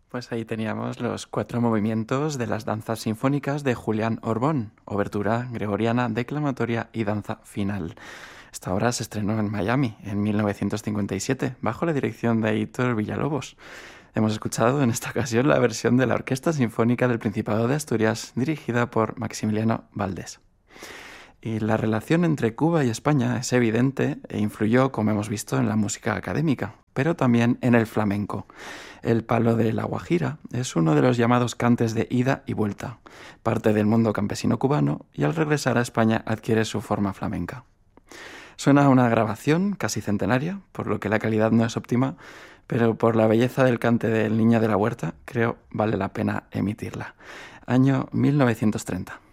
Pues ahí teníamos los 4 movimientos de las danzas sinfónicas de Julián Orbón: obertura, gregoriana, declamatoria y danza final. Esta obra se estrenó en Miami en 1957 bajo la dirección de Heitor Villalobos. Hemos escuchado en esta ocasión la versión de la Orquesta Sinfónica del Principado de Asturias, dirigida por Maximiliano Valdés. Y la relación entre Cuba y España es evidente e influyó, como hemos visto, en la música académica, pero también en el flamenco. El palo de la guajira es uno de los llamados cantes de ida y vuelta, parte del mundo campesino cubano, y al regresar a España adquiere su forma flamenca. Suena a una grabación casi centenaria, por lo que la calidad no es óptima, pero por la belleza del cante del Niño de la Huerta, creo vale la pena emitirla. Año 1930.